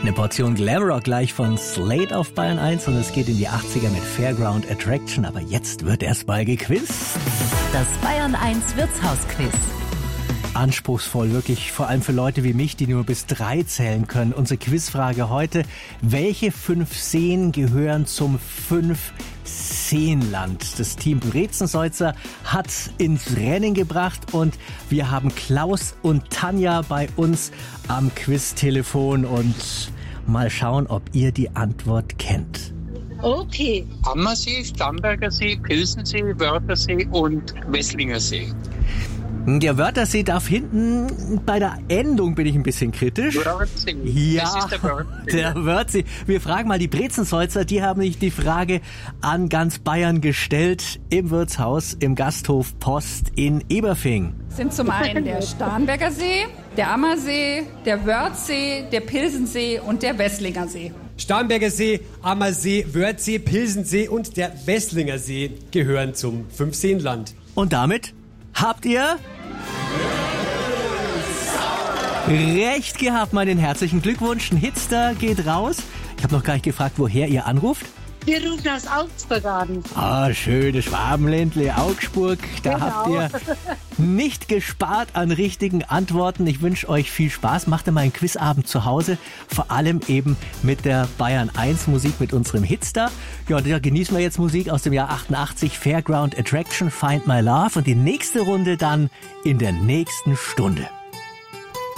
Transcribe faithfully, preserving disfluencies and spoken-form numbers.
Eine Portion Glamrock gleich von Slade auf Bayern eins und es geht in die achtziger mit Fairground Attraction, aber jetzt wird erstmal gequizt. Das Bayern eins Wirtshausquiz. Anspruchsvoll, wirklich, vor allem für Leute wie mich, die nur bis drei zählen können. Unsere Quizfrage heute: Welche fünf Seen gehören zum Fünf-Seenland? Das Team Brezenseutzer hat ins Rennen gebracht und wir haben Klaus und Tanja bei uns am Quiztelefon und mal schauen, ob ihr die Antwort kennt. Okay. Ammersee, Starnberger See, Pilsensee, Wörthersee und Wesslinger See. Der Wörthersee darf hinten, bei der Endung bin ich ein bisschen kritisch. Wörthersee. Ja, Das ist der Wörthersee. der Wörthersee. Wir fragen mal die Brezenseutzer, die haben nicht die Frage an ganz Bayern gestellt im Wirtshaus im Gasthof Post in Eberfing. Sind zum einen der Starnberger See, der Ammersee, der Wörthsee, der Pilsensee und der Wesslinger See. Starnberger See, Ammersee, Wörthsee, Pilsensee und der Wesslinger See gehören zum Fünfseenland. Und damit habt ihr recht gehabt, meinen herzlichen Glückwunsch. Ein Hitster geht raus. Ich habe noch gar nicht gefragt, woher ihr anruft. Wir rufen aus Augsburg an. Ah, schönes Schwabenländle, Augsburg. Da Genau. habt ihr nicht gespart an richtigen Antworten. Ich wünsche euch viel Spaß. Macht mal einen Quizabend zu Hause. Vor allem eben mit der Bayern eins Musik, mit unserem Hitstar. Ja, da genießen wir jetzt Musik aus dem Jahr achtundachtzig. Fairground Attraction, Find My Love. Und die nächste Runde dann in der nächsten Stunde.